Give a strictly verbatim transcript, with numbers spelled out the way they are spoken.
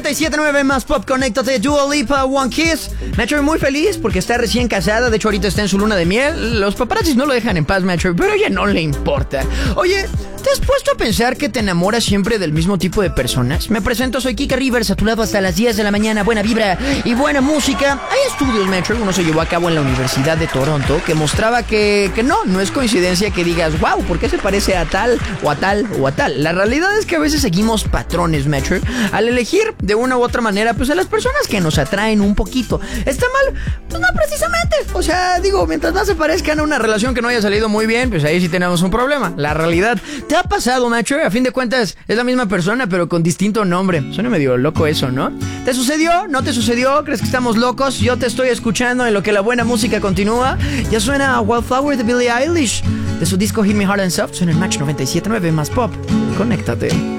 noventa y siete punto nueve más pop, conéctate. Dua Lipa, One Kiss. Metro muy feliz porque está recién casada. De hecho, ahorita está en su luna de miel. Los paparazzis no lo dejan en paz, Metro, pero a ella no le importa. Oye, ¿te has puesto a pensar que te enamoras siempre del mismo tipo de personas? Me presento, soy Kika Rivers, a tu lado hasta las diez de la mañana. Buena vibra y buena música. Hay estudios, Metro, uno se llevó a cabo en la Universidad de Toronto, que mostraba que, que no, no es coincidencia que digas, wow, ¿por qué se parece a tal o a tal o a tal? La realidad es que a veces seguimos patrones, Metro, al elegir de una u otra manera, pues a las personas que nos atraen un poquito. ¿Está mal? Pues no precisamente. O sea, digo, mientras más se parezcan a una relación que no haya salido muy bien, pues ahí sí tenemos un problema. La realidad, ¿te ha pasado, Metro? A fin de cuentas, es la misma persona, pero con distinto nombre. Suena medio loco eso, ¿no? ¿Te sucedió? ¿No te sucedió? ¿Crees que estamos locos? Yo te estoy escuchando en lo que la buena música continúa. Ya suena Wildflower de Billie Eilish, de su disco Hit Me Hard and Soft. Suena en Match noventa y siete punto nueve más pop. Conéctate.